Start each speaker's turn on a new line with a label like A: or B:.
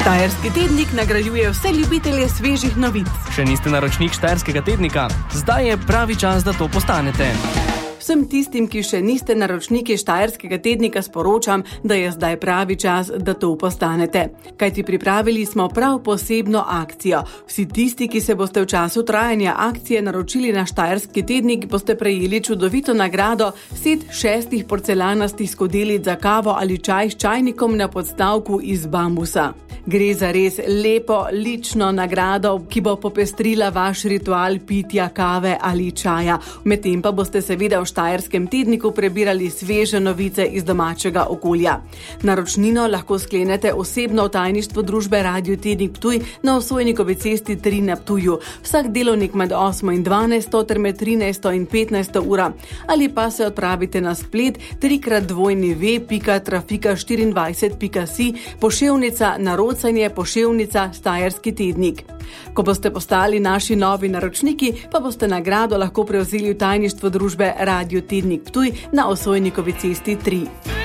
A: Štajerski tednik nagrajuje vse ljubitelje svežih novic.
B: Še niste naročnik Štajerskega tednika? Zdaj je pravi čas, da to postanete.
A: Vsem tistim, ki še niste naročniki Štajerskega tednika, sporočam, da je zdaj pravi čas, da to postanete. Kajti pripravili smo prav posebno akcijo. Vsi tisti, ki se boste v času trajanja akcije naročili na Štajerski tednik, boste prejeli čudovito nagrado set 6 porcelanastih skodelic za kavo ali čaj s čajnikom na podstavku iz bambusa. Gre za res lepo, lično nagrado, ki bo popestrila vaš ritual pitja kave ali čaja. Medtem pa boste seveda v Štajerskem tedniku prebirali sveže novice iz domačega okolja. Naročnino lahko sklenete osebno v tajništvu družbe Radio Tednik Ptuj na Osojnikovi cesti 3 na Ptuju. Vsak delovnik med 8 in 12 ter med 13 in 15 ura. Ali pa se odpravite na splet www.trafika24.si poševnica narocanje poševnica Štajerski tednik. Ko boste postali naši novi naročniki, pa boste nagrado lahko prevzeli v tajništvu družbe Radio Tednik Ptuj na Osojnikovi cesti 3.